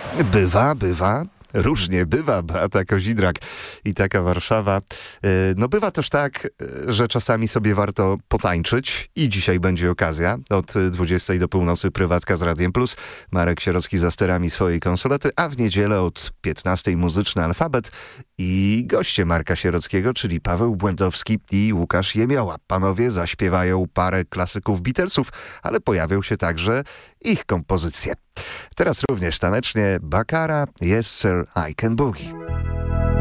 Bywa. Różnie bywa, Beata Kozidrak i taka Warszawa. No bywa też tak, że czasami sobie warto potańczyć i dzisiaj będzie okazja. Od 20 do północy prywatka z Radiem Plus. Marek Sierocki za sterami swojej konsolety, a w niedzielę od 15 muzyczny alfabet i goście Marka Sierockiego, czyli Paweł Błędowski i Łukasz Jemioła. Panowie zaśpiewają parę klasyków Beatlesów, ale pojawią się także ich kompozycje. Teraz również tanecznie Baccara, Yes Sir, I Can Boogie.